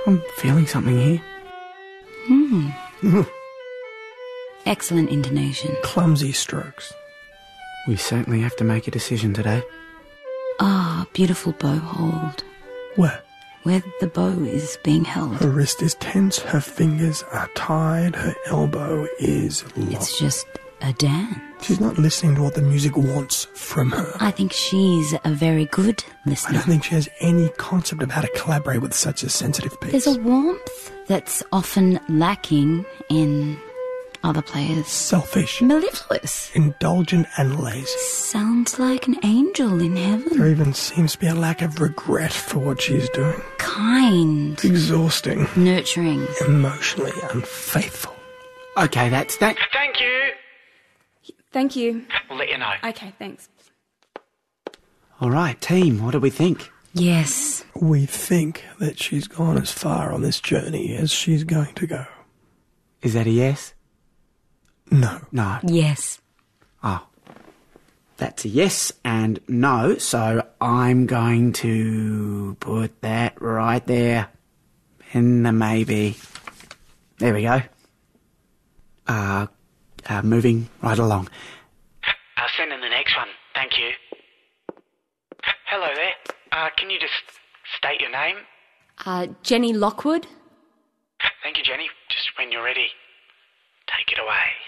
I'm feeling something here. Excellent intonation. Clumsy strokes. We certainly have to make a decision today. Ah, beautiful bow hold. Where? Where the bow is being held. Her wrist is tense, her fingers are tied, her elbow is locked. It's just a dance. She's not listening to what the music wants from her. I think she's a very good I listener. don't think she has any concept of how to collaborate with such a sensitive piece. There's a warmth that's often lacking in other players. Selfish, Mellifluous. indulgent and lazy. Sounds like an angel in heaven. There even seems to be a lack of regret for what she's doing. Kind. Exhausting, Nurturing. emotionally unfaithful. Okay, that's that. Thank you. Thank you. We'll let you know. Okay, thanks. All right, team, what do we think? Yes. We think that she's gone as far on this journey as she's going to go. Is that a yes? No. No. Yes. Oh. That's a yes and no, so I'm going to put that right there. In the maybe. There we go. Moving right along. I'll send in the next one. Thank you. Hello there. Can you just state your name? Jenny Lockwood. Thank you, Jenny. Just when you're ready, take it away.